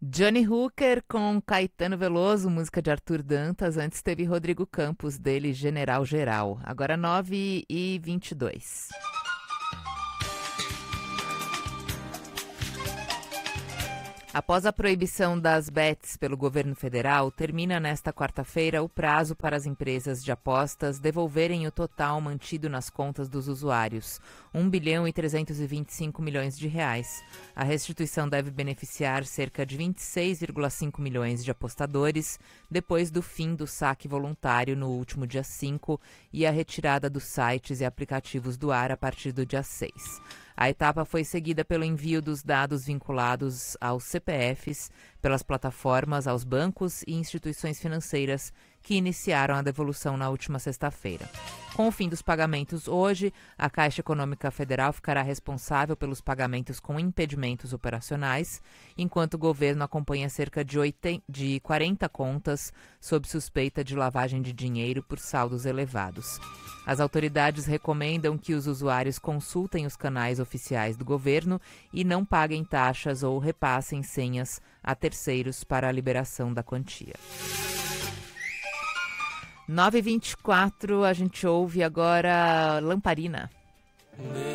Johnny Hooker com Caetano Veloso, música de Arthur Dantas. Antes teve Rodrigo Campos, dele General Geral. Agora 9h22. Após a proibição das bets pelo governo federal, termina nesta quarta-feira o prazo para as empresas de apostas devolverem o total mantido nas contas dos usuários, 1 bilhão e 325 milhões de reais. A restituição deve beneficiar cerca de 26,5 milhões de apostadores depois do fim do saque voluntário no último dia 5 e a retirada dos sites e aplicativos do ar a partir do dia 6. A etapa foi seguida pelo envio dos dados vinculados aos CPFs, pelas plataformas, aos bancos e instituições financeiras que iniciaram a devolução na última sexta-feira. Com o fim dos pagamentos hoje, a Caixa Econômica Federal ficará responsável pelos pagamentos com impedimentos operacionais, enquanto o governo acompanha cerca de 40 contas sob suspeita de lavagem de dinheiro por saldos elevados. As autoridades recomendam que os usuários consultem os canais oficiais do governo e não paguem taxas ou repassem senhas a terceiros para a liberação da quantia. 9h24, a gente ouve agora Lamparina.